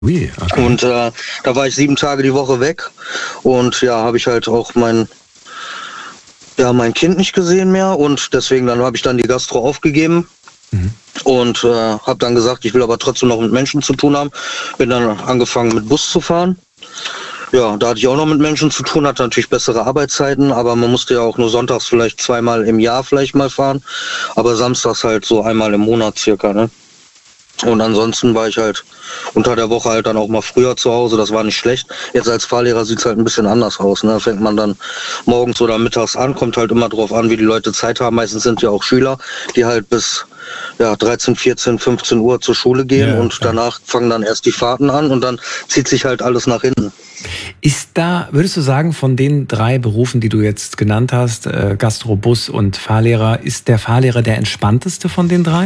Ui, okay. Und da war ich 7 Tage die Woche weg und ja, habe ich halt auch mein Kind nicht gesehen mehr und deswegen habe ich dann die Gastro aufgegeben. Und habe dann gesagt, ich will aber trotzdem noch mit Menschen zu tun haben. Bin dann angefangen mit Bus zu fahren. Ja, da hatte ich auch noch mit Menschen zu tun, hatte natürlich bessere Arbeitszeiten, aber man musste ja auch nur sonntags vielleicht 2-mal im Jahr vielleicht mal fahren, aber samstags halt so einmal im Monat circa, ne? Und ansonsten war ich halt unter der Woche halt dann auch mal früher zu Hause, das war nicht schlecht. Jetzt als Fahrlehrer sieht's halt ein bisschen anders aus, ne? Da fängt man dann morgens oder mittags an, kommt halt immer drauf an, wie die Leute Zeit haben. Meistens sind ja auch Schüler, die halt bis 13, 14, 15 Uhr zur Schule gehen und danach fangen dann erst die Fahrten an und dann zieht sich halt alles nach hinten. Ist da, würdest du sagen, von den 3 Berufen, die du jetzt genannt hast, Gastro, Bus und Fahrlehrer, ist der Fahrlehrer der entspannteste von den 3?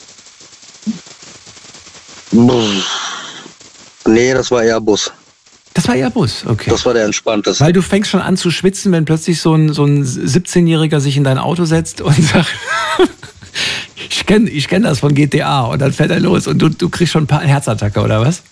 Nee, das war eher Bus. Das war eher Bus, okay. Das war der entspannteste. Weil du fängst schon an zu schwitzen, wenn plötzlich so ein 17-Jähriger sich in dein Auto setzt und sagt, ich kenn das von GTA und dann fährt er los und du kriegst schon ein paar Herzattacke, oder was?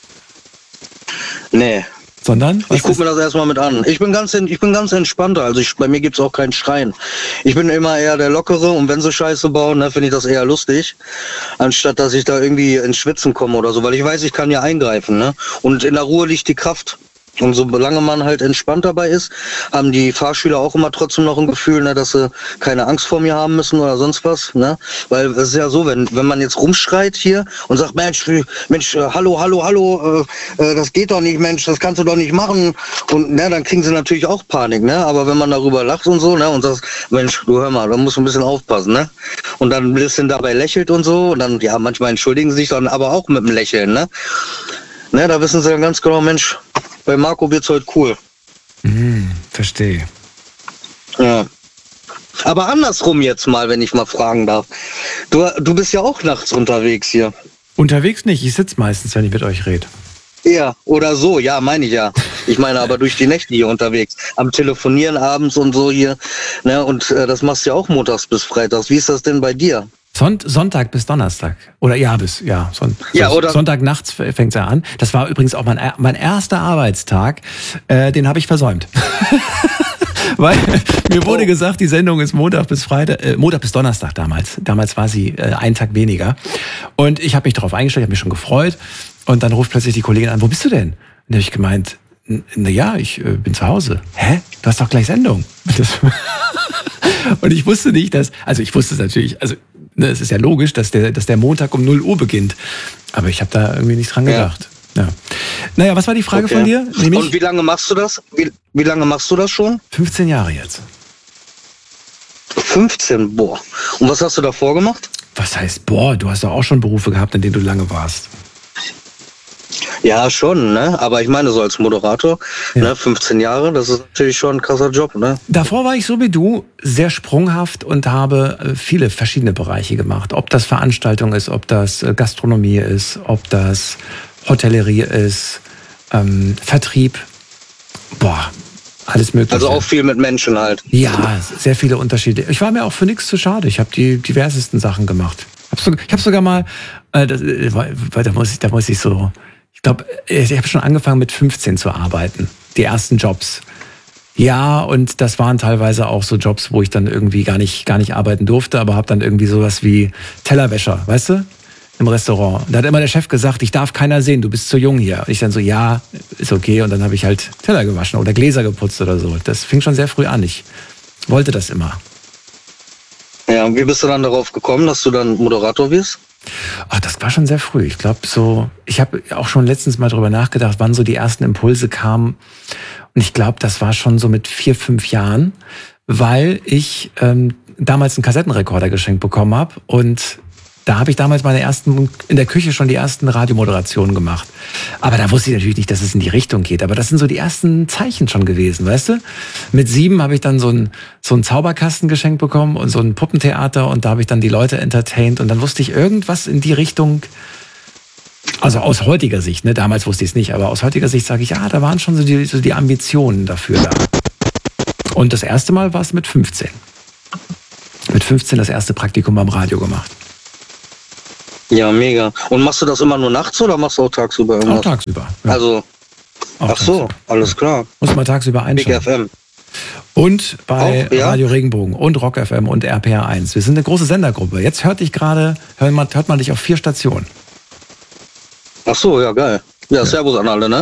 Nee. Sondern? Ich gucke mir das erstmal mit an. Ich bin ganz entspannter. Also bei mir gibt's auch kein Schreien. Ich bin immer eher der Lockere und wenn sie Scheiße bauen, dann finde ich das eher lustig, anstatt dass ich da irgendwie ins Schwitzen komme oder so, weil ich weiß, ich kann ja eingreifen, ne? Und in der Ruhe liegt die Kraft. Und solange man halt entspannt dabei ist, haben die Fahrschüler auch immer trotzdem noch ein Gefühl, ne, dass sie keine Angst vor mir haben müssen oder sonst was, ne? Weil es ist ja so, wenn man jetzt rumschreit hier und sagt, Mensch, hallo, das geht doch nicht, Mensch, das kannst du doch nicht machen. Und ne, dann kriegen sie natürlich auch Panik, ne? Aber wenn man darüber lacht und so, ne, und sagt, Mensch, du hör mal, da musst du ein bisschen aufpassen, ne? Und dann ein bisschen dabei lächelt und so, und dann, ja, manchmal entschuldigen sie sich dann aber auch mit dem Lächeln, ne? Ne, da wissen sie dann ganz genau, Mensch, bei Marco wird's heute cool. Verstehe. Ja. Aber andersrum jetzt mal, wenn ich mal fragen darf. Du bist ja auch nachts unterwegs hier. Unterwegs nicht, ich sitze meistens, wenn ich mit euch rede. Ja, oder so, ja, meine ich ja. Ich meine aber durch die Nächte hier unterwegs. Am Telefonieren abends und so hier. Ne, und das machst du ja auch montags bis freitags. Wie ist das denn bei dir? Sonntag bis Donnerstag. Oder Sonntag nachts fängt es ja an. Das war übrigens auch mein erster Arbeitstag. Den habe ich versäumt. Weil mir wurde gesagt, die Sendung ist Montag bis Donnerstag damals. Damals war sie einen Tag weniger. Und ich habe mich darauf eingestellt, habe mich schon gefreut. Und dann ruft plötzlich die Kollegin an, wo bist du denn? Und dann habe ich gemeint, naja, ich bin zu Hause. Hä? Du hast doch gleich Sendung. Und ich wusste nicht, ich wusste es natürlich, es ist ja logisch, dass der Montag um 0 Uhr beginnt. Aber ich habe da irgendwie nicht dran gedacht. Ja. Naja, was war die Frage von dir? Und wie lange machst du das? Wie lange machst du das schon? 15 Jahre jetzt. 15, boah. Und was hast du davor gemacht? Was heißt, boah, du hast doch auch schon Berufe gehabt, in denen du lange warst. Ja, schon, ne? Aber ich meine, so als Moderator, ne, 15 Jahre, das ist natürlich schon ein krasser Job, ne? Davor war ich so wie du sehr sprunghaft und habe viele verschiedene Bereiche gemacht. Ob das Veranstaltung ist, ob das Gastronomie ist, ob das Hotellerie ist, Vertrieb, alles mögliche. Also auch viel mit Menschen halt. Ja, sehr viele Unterschiede. Ich war mir auch für nichts zu schade. Ich habe die diversesten Sachen gemacht. Ich habe sogar mal, da muss ich so... Ich glaube, ich habe schon angefangen mit 15 zu arbeiten. Die ersten Jobs. Ja, und das waren teilweise auch so Jobs, wo ich dann irgendwie gar nicht arbeiten durfte, aber habe dann irgendwie sowas wie Tellerwäscher, weißt du? Im Restaurant. Da hat immer der Chef gesagt, ich darf keiner sehen, du bist zu jung hier. Und ich dann so, ja, ist okay. Und dann habe ich halt Teller gewaschen oder Gläser geputzt oder so. Das fing schon sehr früh an. Ich wollte das immer. Ja, und wie bist du dann darauf gekommen, dass du dann Moderator wirst? Ach, das war schon sehr früh. Ich glaube ich habe auch schon letztens mal drüber nachgedacht, wann so die ersten Impulse kamen. Und ich glaube, das war schon so mit 4, 5 Jahren, weil ich damals einen Kassettenrekorder geschenkt bekommen habe. Und da habe ich damals in der Küche schon die ersten Radiomoderationen gemacht. Aber da wusste ich natürlich nicht, dass es in die Richtung geht. Aber das sind so die ersten Zeichen schon gewesen, weißt du? Mit 7 habe ich dann so einen Zauberkasten geschenkt bekommen und so ein Puppentheater. Und da habe ich dann die Leute entertained. Und dann wusste ich irgendwas in die Richtung, also aus heutiger Sicht, ne? Damals wusste ich es nicht, aber aus heutiger Sicht sage ich, da waren schon so die Ambitionen dafür da. Und das erste Mal war es mit 15. Mit 15 das erste Praktikum beim Radio gemacht. Ja, mega. Und machst du das immer nur nachts oder machst du auch tagsüber irgendwas? Auch tagsüber. Ja. Also, Auch ach so, tagsüber. alles klar. Muss man tagsüber Big einschalten. FM. Und bei Auch, ja? Radio Regenbogen und Rock FM und RPR1. Wir sind eine große Sendergruppe. Jetzt hört man dich auf 4 Stationen. Ach so, ja, geil. Ja, Servus an alle, ne?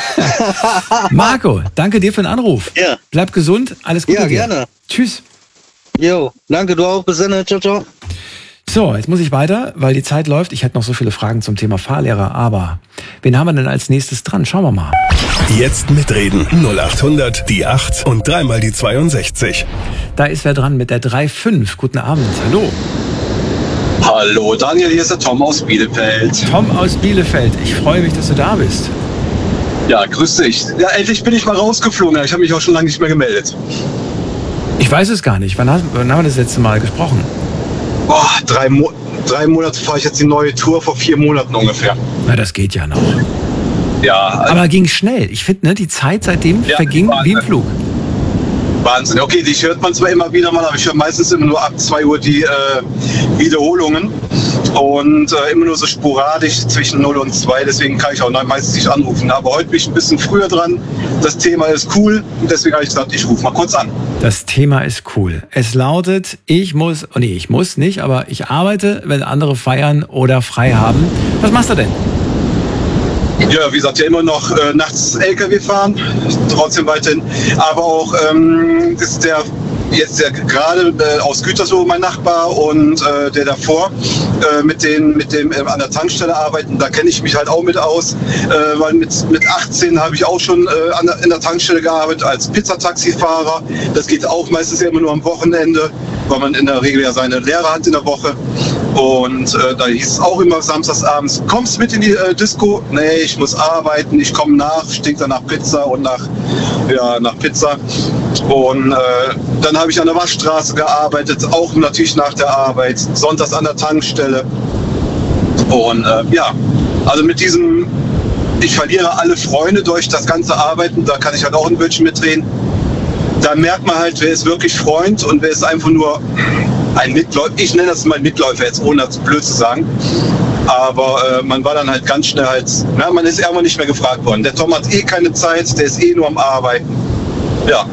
Marco, danke dir für den Anruf. Ja. Bleib gesund, alles Gute Ja, dir. gerne. Tschüss. Jo, danke, du auch. Bis dann. Ciao, ciao. So, jetzt muss ich weiter, weil die Zeit läuft. Ich hätte noch so viele Fragen zum Thema Fahrlehrer, aber wen haben wir denn als nächstes dran? Schauen wir mal. Jetzt mitreden. 0800 die 8 und dreimal die 62. Da ist wer dran mit der 3.5. Guten Abend. Hallo. Hallo Daniel, hier ist der Tom aus Bielefeld. Tom aus Bielefeld. Ich freue mich, dass du da bist. Ja, grüß dich. Ja, endlich bin ich mal rausgeflogen. Ich habe mich auch schon lange nicht mehr gemeldet. Ich weiß es gar nicht. Wann haben wir das letzte Mal gesprochen? Boah, 3 Monate fahre ich jetzt die neue Tour, vor 4 Monaten ungefähr. Na, das geht ja noch. Ja, Aber ging schnell. Ich finde, die Zeit seitdem Ja, verging wie im Flug. Wahnsinn. Okay, die hört man zwar immer wieder mal, aber ich höre meistens immer nur ab 2 Uhr die Wiederholungen. Und immer nur so sporadisch zwischen 0 und 2, deswegen kann ich auch meistens nicht anrufen. Aber heute bin ich ein bisschen früher dran. Das Thema ist cool und deswegen habe ich gesagt, ich rufe mal kurz an. Das Thema ist cool. Es lautet, ich muss nicht, aber ich arbeite, wenn andere feiern oder frei haben. Was machst du denn? Ja, wie gesagt, ja immer noch nachts LKW fahren, trotzdem weiterhin. Aber auch ist der gerade aus Gütersloh mein Nachbar und der davor mit dem an der Tankstelle arbeiten, da kenne ich mich halt auch mit aus, weil mit 18 habe ich auch schon in der Tankstelle gearbeitet als Pizzataxifahrer. Das geht auch meistens ja immer nur am Wochenende, weil man in der Regel ja seine Lehre hat in der Woche. Und da hieß es auch immer samstags abends, kommst mit in die Disco? Nee, ich muss arbeiten, ich komme nach, stinkt dann nach Pizza und nach Pizza. Und dann habe ich an der Waschstraße gearbeitet, auch natürlich nach der Arbeit, sonntags an der Tankstelle. Und also mit diesem, ich verliere alle Freunde durch das ganze Arbeiten, da kann ich halt auch ein Bildschirm mitdrehen. Da merkt man halt, wer ist wirklich Freund und wer ist einfach nur ein Mitläufer. Ich nenne das mal Mitläufer jetzt, ohne das blöd zu sagen. Aber man war dann halt ganz schnell man ist irgendwann nicht mehr gefragt worden. Der Tom hat keine Zeit, der ist nur am Arbeiten. Ja.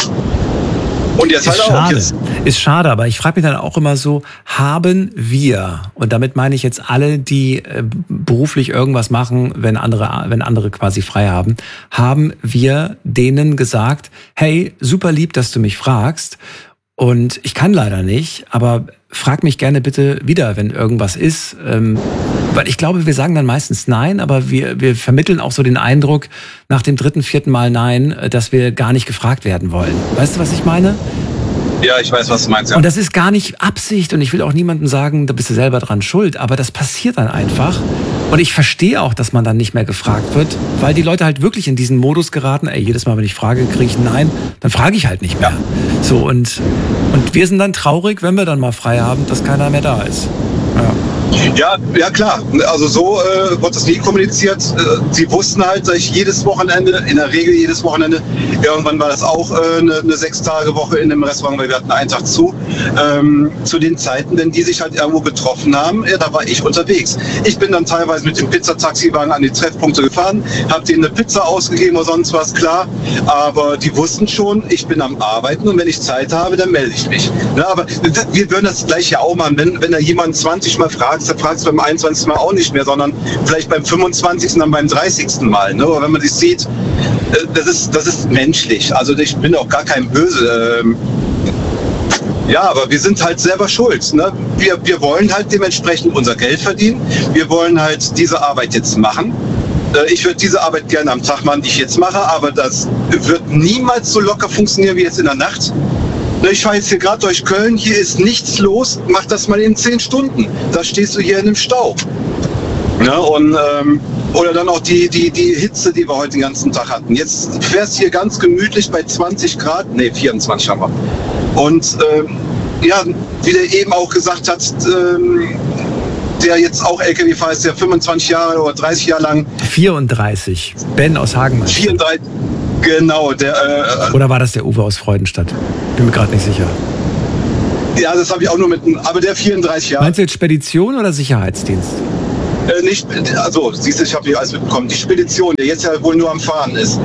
Und jetzt halt auch. Ist schade, aber ich frage mich dann auch immer so, haben wir, und damit meine ich jetzt alle, die beruflich irgendwas machen, wenn andere quasi frei haben wir denen gesagt, hey, super lieb, dass du mich fragst und ich kann leider nicht, aber frag mich gerne bitte wieder, wenn irgendwas ist, weil ich glaube, wir sagen dann meistens nein, aber wir vermitteln auch so den Eindruck nach dem 3., 4. Mal nein, dass wir gar nicht gefragt werden wollen. Weißt du, was ich meine? Ja, ich weiß, was du meinst. Ja. Und das ist gar nicht Absicht und ich will auch niemandem sagen, da bist du selber dran schuld, aber das passiert dann einfach. Und ich verstehe auch, dass man dann nicht mehr gefragt wird, weil die Leute halt wirklich in diesen Modus geraten, jedes Mal, wenn ich frage, kriege ich ein Nein, dann frage ich halt nicht mehr. Ja. So, und wir sind dann traurig, wenn wir dann mal frei haben, dass keiner mehr da ist. Ja, klar. Also so wird das nie kommuniziert. Sie wussten halt, dass ich jedes Wochenende, in der Regel jedes Wochenende, irgendwann war das auch eine 6-Tage-Woche in einem Restaurant, weil wir hatten einen Tag zu den Zeiten, denn die sich halt irgendwo getroffen haben, da war ich unterwegs. Ich bin dann teilweise mit dem Pizzataxiwagen an die Treffpunkte gefahren, habe denen eine Pizza ausgegeben oder sonst was, klar. Aber die wussten schon, ich bin am Arbeiten und wenn ich Zeit habe, dann melde ich mich. Ja, aber wir würden das gleich ja auch machen, wenn da jemand 20 Mal fragt, dann fragst du beim 21. Mal auch nicht mehr, sondern vielleicht beim 25. dann beim 30. Mal. Ne? Aber wenn man sich sieht, das ist menschlich. Also ich bin auch gar kein Böse. Ja, aber wir sind halt selber schuld. Ne? Wir wollen halt dementsprechend unser Geld verdienen. Wir wollen halt diese Arbeit jetzt machen. Ich würde diese Arbeit gerne am Tag machen, die ich jetzt mache, aber das wird niemals so locker funktionieren wie jetzt in der Nacht. Ich fahre jetzt hier gerade durch Köln, hier ist nichts los, mach das mal in 10 Stunden. Da stehst du hier in dem Stau. Ja, und, oder dann auch die Hitze, die wir heute den ganzen Tag hatten. Jetzt fährst du hier ganz gemütlich bei 20 Grad, 24 haben wir. Und wie der eben auch gesagt hat, der jetzt auch LKW-Fahrer ist, der 25 Jahre oder 30 Jahre lang. 34. Ben aus Hagenmann. 34. Genau, Oder war das der Uwe aus Freudenstadt? Bin mir gerade nicht sicher. Ja, das habe ich auch nur aber der 34 Jahre. Meinst du jetzt Spedition oder Sicherheitsdienst? Nicht, also siehst du, ich habe nicht alles mitbekommen. Die Spedition, der jetzt ja wohl nur am Fahren ist,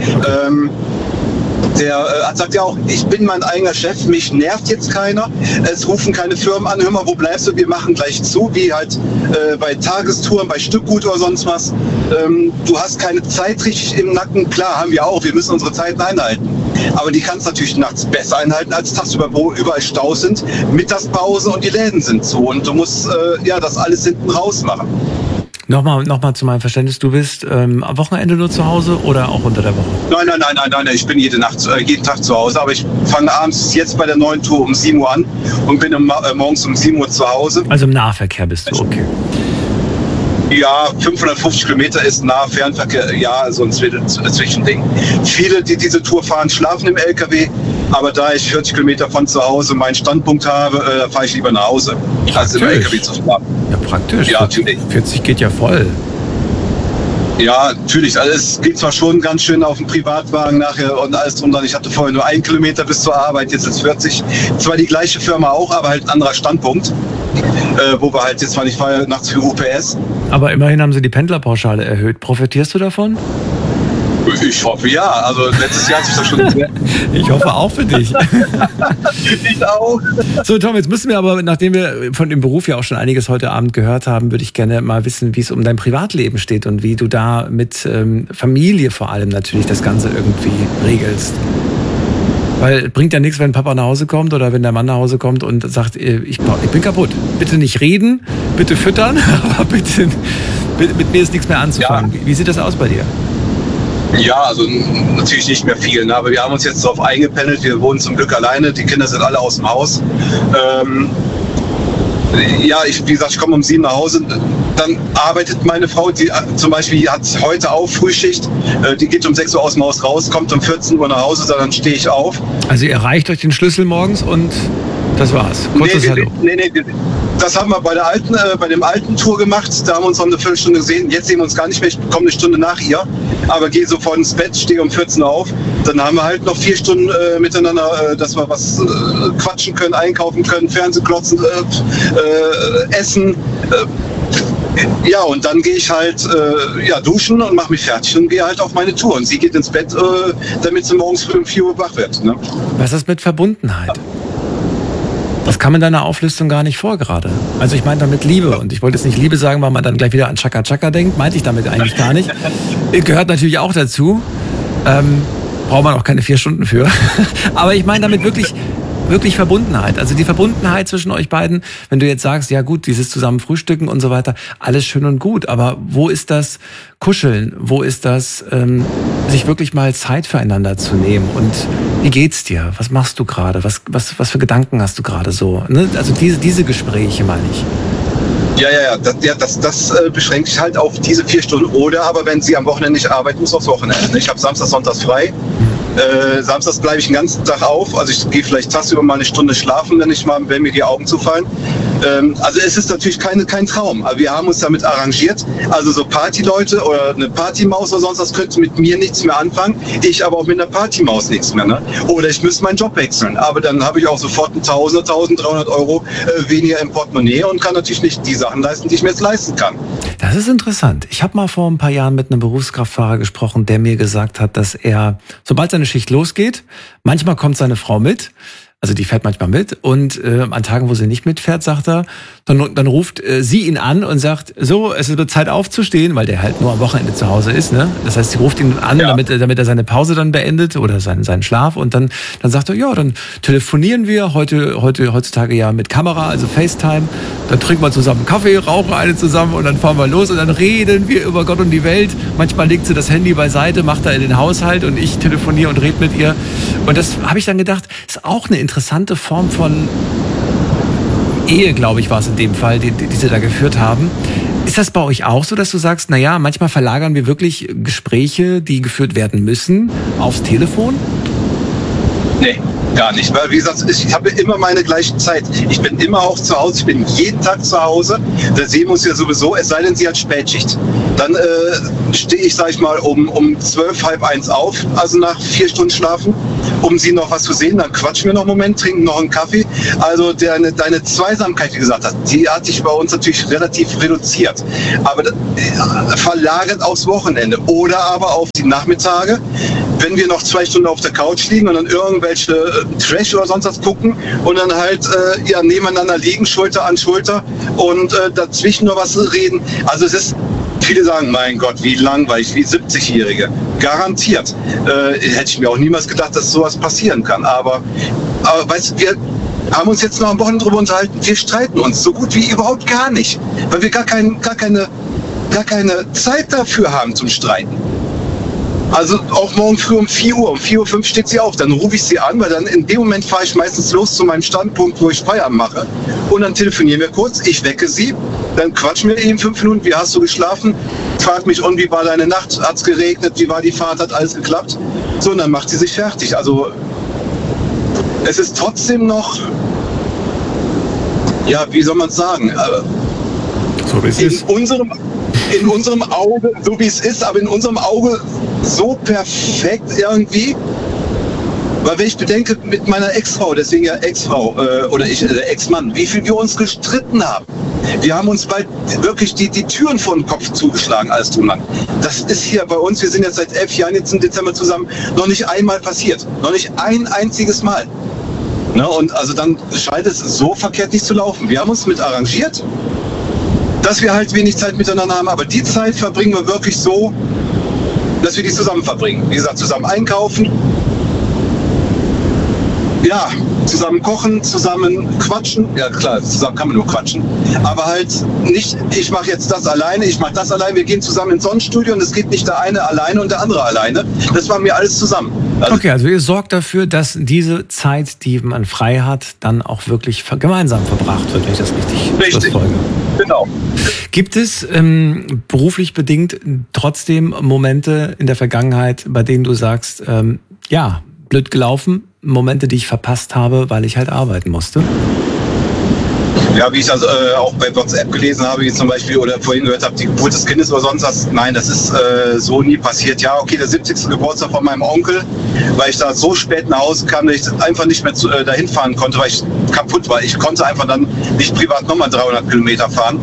der sagt ja auch, ich bin mein eigener Chef, mich nervt jetzt keiner, es rufen keine Firmen an, hör mal, wo bleibst du, wir machen gleich zu, wie halt bei Tagestouren, bei Stückgut oder sonst was. Du hast keine Zeit richtig im Nacken, klar, haben wir auch, wir müssen unsere Zeiten einhalten. Aber die kannst du natürlich nachts besser einhalten als tagsüber, wo überall Staus sind, Mittagspause und die Läden sind zu und du musst das alles hinten raus machen. Nochmal zu meinem Verständnis, du bist am Wochenende nur zu Hause oder auch unter der Woche? Nein, ich bin jeden Tag zu Hause, aber ich fange abends jetzt bei der neuen Tour um 7 Uhr an und bin morgens um 7 Uhr zu Hause. Also im Nahverkehr bist du, okay. Ja, 550 Kilometer ist Fernverkehr, ja, so ein Zwischending. Viele, die diese Tour fahren, schlafen im LKW, aber da ich 40 Kilometer von zu Hause meinen Standpunkt habe, fahre ich lieber nach Hause, als im LKW zu schlafen. Ja, praktisch. Ja, natürlich. 40 geht ja voll. Ja, natürlich. Also es geht zwar schon ganz schön auf den Privatwagen nachher und alles drum. Ich hatte vorher nur 1 Kilometer bis zur Arbeit, jetzt ist 40. Zwar die gleiche Firma auch, aber halt ein anderer Standpunkt. Wo wir halt jetzt zwar nicht fahren, nachts für UPS. Aber immerhin haben sie die Pendlerpauschale erhöht. Profitierst du davon? Ich hoffe ja. Also letztes Jahr hat sich das schon... Ich hoffe auch für dich. Ich auch. So, Tom, jetzt müssen wir aber, nachdem wir von dem Beruf ja auch schon einiges heute Abend gehört haben, würde ich gerne mal wissen, wie es um dein Privatleben steht und wie du da mit Familie vor allem natürlich das Ganze irgendwie regelst. Weil bringt ja nichts, wenn Papa nach Hause kommt oder wenn der Mann nach Hause kommt und sagt, ich bin kaputt. Bitte nicht reden, bitte füttern, aber bitte mit mir ist nichts mehr anzufangen. Ja. Wie sieht das aus bei dir? Ja, also natürlich nicht mehr viel, ne? Aber wir haben uns jetzt darauf eingependelt. Wir wohnen zum Glück alleine. Die Kinder sind alle aus dem Haus. Wie gesagt, ich komme um 7 nach Hause. Dann arbeitet meine Frau, die zum Beispiel hat heute auch Frühschicht. Die geht um 6 Uhr aus dem Haus raus, kommt um 14 Uhr nach Hause, dann stehe ich auf. Also ihr erreicht euch den Schlüssel morgens und das war's. Kurzes Hallo. Nee. Das haben wir bei dem alten Tour gemacht. Da haben wir uns noch eine Viertelstunde gesehen. Jetzt sehen wir uns gar nicht mehr. Ich komme eine Stunde nach ihr. Aber gehe sofort ins Bett, stehe um 14 Uhr auf. Dann haben wir halt noch 4 Stunden miteinander, dass wir was quatschen können, einkaufen können, Fernsehen klotzen, essen. Ja, und dann gehe ich halt duschen und mache mich fertig und gehe halt auf meine Tour. Und sie geht ins Bett, damit sie morgens früh um 4 Uhr wach wird. Ne? Was ist mit Verbundenheit? Das kam in deiner Auflistung gar nicht vor gerade. Also ich meine damit Liebe. Und ich wollte jetzt nicht Liebe sagen, weil man dann gleich wieder an Chaka Chaka denkt. Meinte ich damit eigentlich gar nicht. Gehört natürlich auch dazu. Braucht man auch keine 4 Stunden für. Aber ich meine damit wirklich Verbundenheit. Also die Verbundenheit zwischen euch beiden. Wenn du jetzt sagst, ja gut, dieses zusammen Frühstücken und so weiter, alles schön und gut. Aber wo ist das Kuscheln? Wo ist das, sich wirklich mal Zeit füreinander zu nehmen? Und wie geht's dir? Was machst du gerade? Was für Gedanken hast du gerade so? Ne? Also diese Gespräche meine ich. Ja, das beschränkt sich halt auf diese 4 Stunden. Oder aber wenn sie am Wochenende nicht arbeiten muss, aufs Wochenende. Ich habe Samstag, Sonntags frei. Samstags bleibe ich den ganzen Tag auf. Also ich gehe vielleicht tagsüber mal eine Stunde schlafen, wenn mir die Augen zufallen. Also es ist natürlich kein Traum. Aber wir haben uns damit arrangiert. Also so Partyleute oder eine Partymaus oder sonst was könnte mit mir nichts mehr anfangen. Ich aber auch mit einer Partymaus nichts mehr. Ne? Oder ich müsste meinen Job wechseln. Aber dann habe ich auch sofort 1.300 Euro weniger im Portemonnaie und kann natürlich nicht die Sachen leisten, die ich mir jetzt leisten kann. Das ist interessant. Ich habe mal vor ein paar Jahren mit einem Berufskraftfahrer gesprochen, der mir gesagt hat, dass er, sobald seine Schicht losgeht, manchmal kommt seine Frau mit, also die fährt manchmal mit und an Tagen, wo sie nicht mitfährt, sagt er, dann ruft sie ihn an und sagt, so, es ist Zeit aufzustehen, weil der halt nur am Wochenende zu Hause ist, ne? Das heißt, sie ruft ihn an, ja, damit er seine Pause dann beendet oder seinen Schlaf und dann sagt er, ja, dann telefonieren wir heutzutage ja mit Kamera, also FaceTime, dann trinken wir zusammen Kaffee, rauchen eine zusammen und dann fahren wir los und dann reden wir über Gott und die Welt. Manchmal legt sie das Handy beiseite, macht da in den Haushalt und ich telefoniere und rede mit ihr. Und das habe ich dann gedacht, ist auch eine interessante Form von Ehe, glaube ich, war es in dem Fall, die sie da geführt haben. Ist das bei euch auch so, dass du sagst, naja, manchmal verlagern wir wirklich Gespräche, die geführt werden müssen, aufs Telefon? Nee, gar nicht. Weil, wie gesagt, ich habe immer meine gleiche Zeit. Ich bin immer auch zu Hause. Ich bin jeden Tag zu Hause. Da sehen wir uns ja sowieso, es sei denn, sie hat Spätschicht. Dann stehe ich, sag ich mal, um 12, halb 1 auf, also nach 4 Stunden Schlafen, um sie noch was zu sehen. Dann quatschen wir noch einen Moment, trinken noch einen Kaffee. Also deine Zweisamkeit, wie gesagt hast, die hat sich bei uns natürlich relativ reduziert. Aber verlagert aufs Wochenende oder aber auf die Nachmittage, wenn wir noch 2 Stunden auf der Couch liegen und dann irgendwelche Trash oder sonst was gucken und dann halt nebeneinander liegen, Schulter an Schulter und dazwischen noch was reden. Also es ist, viele sagen, mein Gott, wie langweilig, wie 70-Jährige. Garantiert. Hätte ich mir auch niemals gedacht, dass sowas passieren kann. Aber weißt du, wir haben uns jetzt noch am Wochenende drüber unterhalten, wir streiten uns so gut wie überhaupt gar nicht. Weil wir gar keine Zeit dafür haben zum Streiten. Also auch morgen früh um 4 Uhr, um 4:05 Uhr steht sie auf, dann rufe ich sie an, weil dann in dem Moment fahre ich meistens los zu meinem Standpunkt, wo ich Feierabend mache und dann telefonieren wir kurz, ich wecke sie, dann quatschen wir eben 5 Minuten, wie hast du geschlafen, fragt mich wie war deine Nacht, hat's geregnet, wie war die Fahrt, hat alles geklappt, so und dann macht sie sich fertig. Also es ist trotzdem noch, ja, wie soll man es sagen, so wie es ist. In unserem Auge, so wie es ist, aber in unserem Auge so perfekt irgendwie. Weil wenn ich bedenke, mit meiner Ex-Frau, deswegen ja Ex-Frau oder Ex-Mann, wie viel wir uns gestritten haben. Wir haben uns bald wirklich die Türen vor den Kopf zugeschlagen, alles drum lang. Das ist hier bei uns, wir sind jetzt seit 11 Jahren jetzt im Dezember zusammen, noch nicht einmal passiert. Noch nicht ein einziges Mal. Ne? Und also dann scheint es so verkehrt nicht zu laufen. Wir haben uns mit arrangiert, dass wir halt wenig Zeit miteinander haben, aber die Zeit verbringen wir wirklich so, dass wir die zusammen verbringen. Wie gesagt, zusammen einkaufen, ja, zusammen kochen, zusammen quatschen. Ja klar, zusammen kann man nur quatschen. Aber halt nicht, ich mache jetzt das alleine, ich mache das alleine. Wir gehen zusammen ins Sonnenstudio und es geht nicht der eine alleine und der andere alleine. Das machen wir alles zusammen. Okay, also ihr sorgt dafür, dass diese Zeit, die man frei hat, dann auch wirklich gemeinsam verbracht wird, wenn ich das richtig verfolge. Genau. Gibt es beruflich bedingt trotzdem Momente in der Vergangenheit, bei denen du sagst, ja, blöd gelaufen, Momente, die ich verpasst habe, weil ich halt arbeiten musste? Ja, wie ich das auch bei WhatsApp gelesen habe, wie zum Beispiel, oder vorhin gehört habe, die Geburt des Kindes oder sonst was. Nein, das ist so nie passiert. Ja, okay, der 70. Geburtstag von meinem Onkel, weil ich da so spät nach Hause kam, dass ich einfach nicht mehr dahin fahren konnte, weil ich kaputt war. Ich konnte einfach dann nicht privat nochmal 300 Kilometer fahren.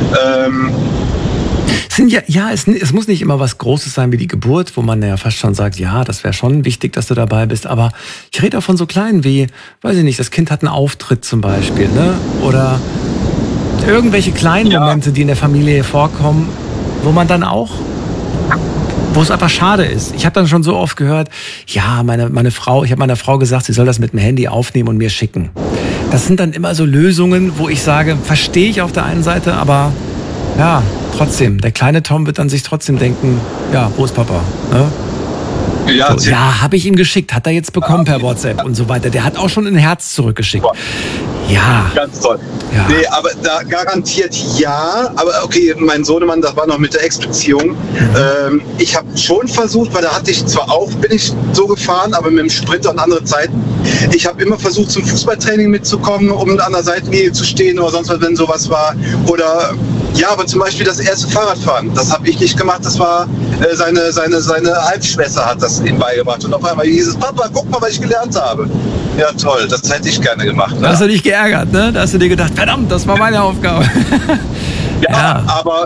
Es muss nicht immer was Großes sein wie die Geburt, wo man ja fast schon sagt, ja, das wäre schon wichtig, dass du dabei bist. Aber ich rede auch von so kleinen wie, weiß ich nicht, das Kind hat einen Auftritt zum Beispiel, ne? Oder irgendwelche kleinen Momente, die in der Familie vorkommen, wo man dann auch, wo es einfach schade ist. Ich habe dann schon so oft gehört, ja, meine Frau, ich habe meiner Frau gesagt, sie soll das mit dem Handy aufnehmen und mir schicken. Das sind dann immer so Lösungen, wo ich sage, verstehe ich auf der einen Seite, aber ja, trotzdem, der kleine Tom wird dann sich trotzdem denken, ja, wo ist Papa? Ne? Ja, so, ja, habe ich ihm geschickt, hat er jetzt bekommen per WhatsApp und so weiter. Der hat auch schon ein Herz zurückgeschickt. Ja. Ganz toll. Ja. Nee, aber da garantiert ja. Aber okay, mein Sohnemann, das war noch mit der Ex-Beziehung. Ich habe schon versucht, weil da hatte ich zwar auch, bin ich so gefahren, aber mit dem Sprinter und andere Zeiten. Ich habe immer versucht, zum Fußballtraining mitzukommen, um an der Seitenlinie zu stehen oder sonst was, wenn sowas war. Oder ja, aber zum Beispiel das erste Fahrradfahren, das habe ich nicht gemacht. Das war seine Halbschwester hat das ihm beigebracht. Und auf einmal hieß es, Papa, guck mal, was ich gelernt habe. Ja, toll, das hätte ich gerne gemacht. Ne? Da hast du dich geärgert, ne? Da hast du dir gedacht, verdammt, das war meine Aufgabe. Ja, aber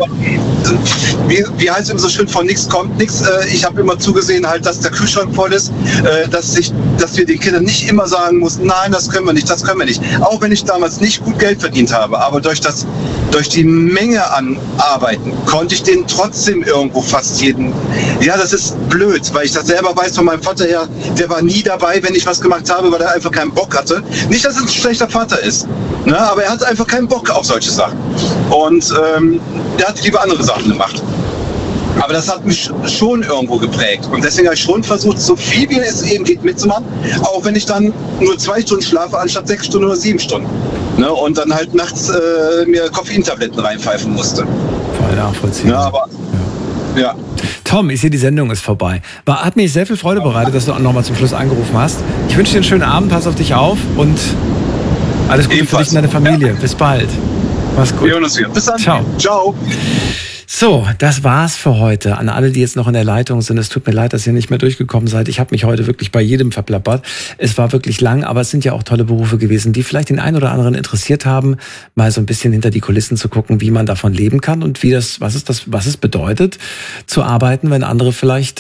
wie heißt es immer so schön, von nichts kommt nichts. Ich habe immer zugesehen, halt, dass der Kühlschrank voll ist, dass wir den Kindern nicht immer sagen mussten, nein, das können wir nicht. Auch wenn ich damals nicht gut Geld verdient habe, aber durch die Menge an Arbeiten konnte ich denen trotzdem irgendwo fast jeden. Ja, das ist blöd, weil ich das selber weiß von meinem Vater her, der war nie dabei, wenn ich was gemacht habe, weil er einfach keinen Bock hatte. Nicht, dass es ein schlechter Vater ist, ne, aber er hatte einfach keinen Bock auf solche Sachen. Und der hat lieber andere Sachen gemacht. Aber das hat mich schon irgendwo geprägt. Und deswegen habe ich schon versucht, so viel wie es eben geht mitzumachen, auch wenn ich dann nur 2 Stunden schlafe, anstatt 6 Stunden oder 7 Stunden. Ne? Und dann halt nachts mir Koffeintabletten reinpfeifen musste. Voll nachvollziehbar. Ja, aber Ja. Tom, ich sehe, die Sendung ist vorbei. Hat mir sehr viel Freude bereitet, dass du auch nochmal zum Schluss angerufen hast. Ich wünsche dir einen schönen Abend, pass auf dich auf und alles Gute für dich und deine Familie. Ja. Bis bald. Mach's gut. Wir hören uns wieder. Bis dann. Ciao. Ciao. So, das war's für heute. An alle, die jetzt noch in der Leitung sind, es tut mir leid, dass ihr nicht mehr durchgekommen seid. Ich habe mich heute wirklich bei jedem verplappert. Es war wirklich lang, aber es sind ja auch tolle Berufe gewesen, die vielleicht den einen oder anderen interessiert haben, mal so ein bisschen hinter die Kulissen zu gucken, wie man davon leben kann und was es bedeutet, zu arbeiten, wenn andere vielleicht